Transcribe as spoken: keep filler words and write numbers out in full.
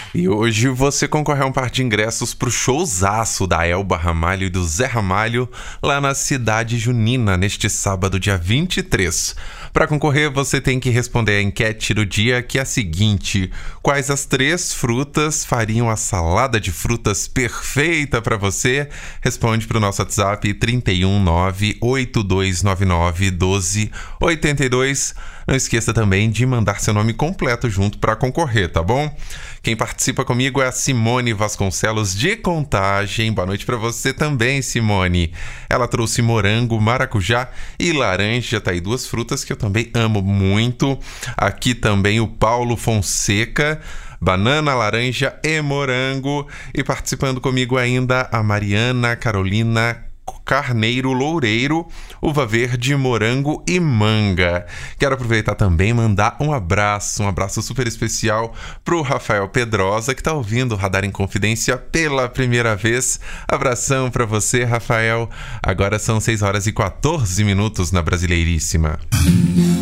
E hoje você concorreu a um par de ingressos pro showzaço da Elba Ramalho e do Zé Ramalho lá na Cidade Junina, neste sábado, dia vinte e três. Para concorrer, você tem que responder a enquete do dia, que é a seguinte: quais as três frutas fariam a salada de frutas perfeita para você? Responde pro nosso WhatsApp trinta e um, nove oito dois nove nove, doze oitenta e dois. Não esqueça também de mandar seu nome completo junto para concorrer, tá bom? Quem participa comigo é a Simone Vasconcelos de Contagem. Boa noite para você também, Simone. Ela trouxe morango, maracujá e laranja. Tá aí duas frutas que eu também amo muito. Aqui também o Paulo Fonseca, banana, laranja e morango. E participando comigo ainda a Mariana Carolina Carneiro Loureiro, uva verde, morango e manga. Quero aproveitar também e mandar um abraço, um abraço super especial pro Rafael Pedrosa, que tá ouvindo o Radar em Confidência pela primeira vez. Abração pra você, Rafael. Agora são seis horas e quatorze minutos na Brasileiríssima.